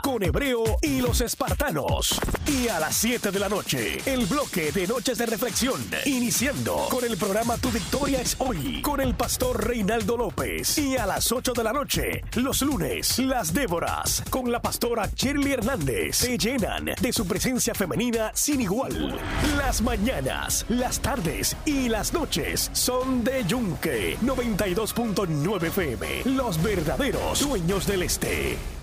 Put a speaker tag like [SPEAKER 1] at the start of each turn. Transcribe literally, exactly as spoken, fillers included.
[SPEAKER 1] con Hebreo y los espartanos. Y a las siete de la noche, el bloque de Noches de Reflexión, iniciando con el programa Tu Victoria es Hoy, con el pastor Reinaldo López. Y a las ocho de la noche, los lunes, las Déboras, con la pastora Shirley Hernández, te llenan de su presencia femenina sin igual. Las mañanas, las tardes y las noches son de Yunque, noventa y dos punto nueve F M, los verdaderos dueños del este.